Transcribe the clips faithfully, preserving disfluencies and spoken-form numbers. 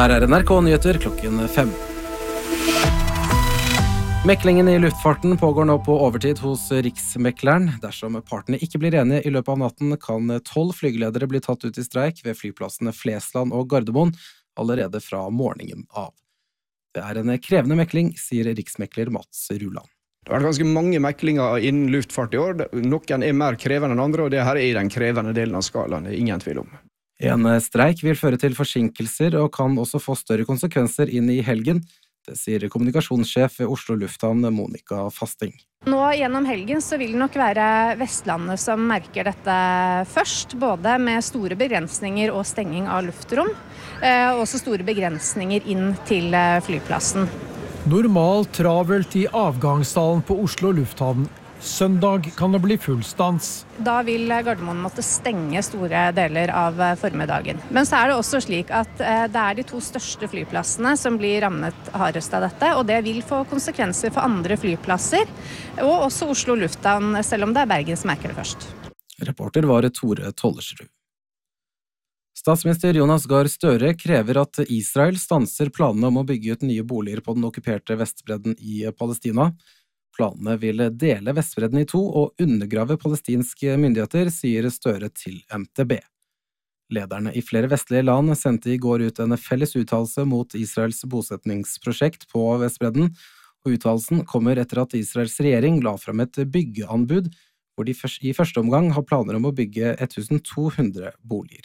Her er N R K Nyheter klokken fem. Meklingen i luftfarten pågår nå på overtid hos Riksmekleren. Dersom partene ikke blir enige i løpet av natten, kan tolv flygeledere bli tatt ut i streik ved flyplassene Flesland og Gardermoen allerede fra morgenen av. Det er en krevende mekling, sier Riksmekler Mats Ruland. Det har vært ganske mange meklinger innen luftfart i år. Noen er mer krevende enn andre, og det her er i den krevende delen av skalaen, det er ingen tvil om. En streik vil føre til forsinkelser og kan også få større konsekvenser inn i helgen. Det sier kommunikasjonssjef ved Oslo Lufthavn, Monica Fasting. Nå gjennom helgen så vil det nok være Vestlandet som merker dette først, både med store begrensninger og stenging av luftrom, og også store begrensninger inn til flyplassen. Normalt travelt i avgangshallen på Oslo Lufthavn. Søndag kan det bli fullstans. Da vil Gardermoen måtte stenge store deler av formiddagen. Men så er det også slik at det er de to største flyplassene som blir rammet hardest av dette, og det vil få konsekvenser for andre flyplasser, og også Oslo Lufthavn, selv om det er Bergen som merker det først. Reporter var Tore Tollersrud. Statsminister Jonas Gahr Støre krever at Israel stanser planene om å bygge ut nye boliger på den okkuperte Vestbredden i Palestina. Planene vil dele Vestbredden i to og undergrave palestinske myndigheter, sier Støre til M T B. Lederne i flere vestlige land sendte i går ut en felles uttalelse mot Israels bosetningsprosjekt på Vestbredden, og uttalelsen kommer etter at Israels regjering la frem et byggeanbud, hvor de i første omgang har planer om å bygge to hundre boliger.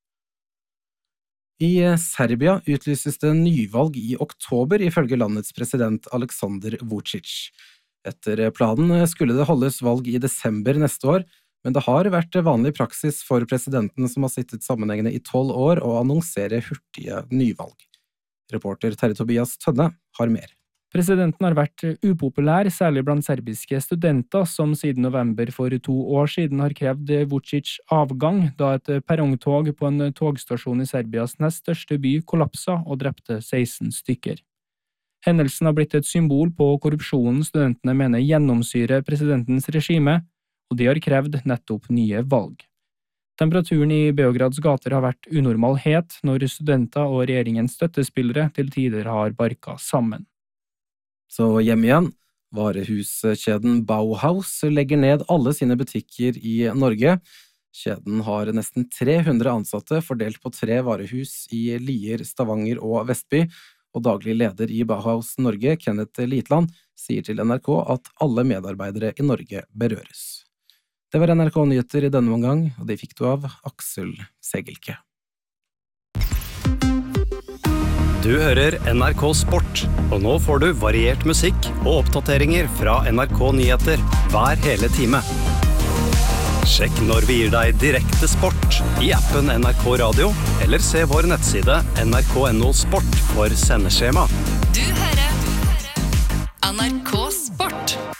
I Serbia utlyses det nyvalg i oktober, ifølge landets president Aleksandar Vučić. Etter planen skulle det holdes valg i desember neste år, men det har vært vanlig praksis for presidenten som har sittet sammenhengende i tolv år å annonsere hurtige nyvalg. Reporter Terje Tobias Tønne har mer. Presidenten har vært upopulær, særlig blant serbiske studenter, som siden november for to år siden har krevd Vučić avgang, da et perrongtog på en togstasjon i Serbias nest største by kollapsa og drepte seksten stykker. Hendelsen har blitt et symbol på korrupsjonen studentene mener gjennomsyrer presidentens regime, og de har krevd nettopp nye valg. Temperaturen i Beograds gater har vært unormal het når studenter og regjeringens støttespillere til tider har barka sammen. Så hjem igjen. Varehuskjeden Bauhaus legger ned alle sine butikker i Norge. Kjeden har nesten tre hundre ansatte fordelt på tre varehus i Lier, Stavanger og Vestby, og daglig leder i Bauhaus Norge, Kenneth Litland, sier til N R K at alle medarbeidere i Norge berøres. Det var N R K Nyheter i denne omgang, og det fikk du av Aksel Segelke. Du hører N R K Sport, og nå får du variert musikk og oppdateringer fra N R K Nyheter hver hele time. Sjekk når vi gir deg direkte sport i appen N R K Radio, eller se vår nettside N R K punktum N O sport for sendeskjema. Du hører N R K Sport.